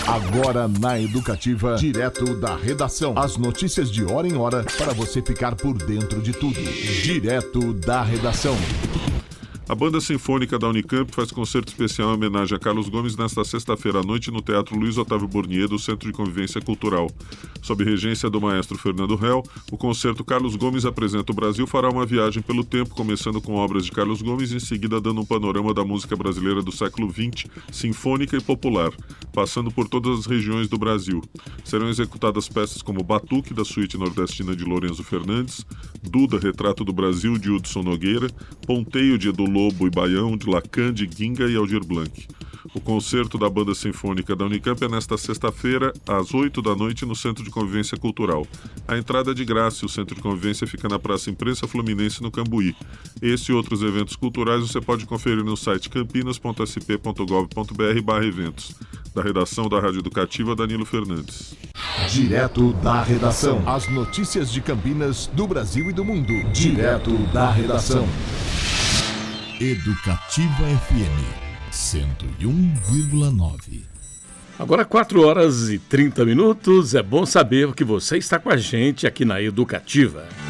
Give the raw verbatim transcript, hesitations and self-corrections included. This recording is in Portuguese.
Agora na Educativa, direto da redação. As notícias de hora em hora para você ficar por dentro de tudo. Direto da redação. A Banda Sinfônica da Unicamp faz concerto especial em homenagem a Carlos Gomes nesta sexta-feira à noite no Teatro Luiz Otávio Bournier do Centro de Convivência Cultural. Sob regência do maestro Fernando Hell, o concerto Carlos Gomes apresenta o Brasil fará uma viagem pelo tempo, começando com obras de Carlos Gomes e em seguida dando um panorama da música brasileira do século vinte, sinfônica e popular, passando por todas as regiões do Brasil. Serão executadas peças como Batuque, da Suíte Nordestina de Lourenço Fernandes, Duda, Retrato do Brasil, de Hudson Nogueira, Ponteio, de Edu Lobo e Baião, de Lacan, de Ginga e Aldir Blanc. O concerto da Banda Sinfônica da Unicamp é nesta sexta-feira, às oito da noite, no Centro de Convivência Cultural. A entrada é de graça e o Centro de Convivência fica na Praça Imprensa Fluminense, no Cambuí. Esse e outros eventos culturais você pode conferir no site campinas ponto s p ponto gov ponto b r barra eventos. Da redação da Rádio Educativa, Danilo Fernandes. Direto da redação. As notícias de Campinas, do Brasil e do mundo. Direto da redação. Educativa F M cento e um vírgula nove. Agora quatro horas e trinta minutos. É bom saber que você está com a gente aqui na Educativa.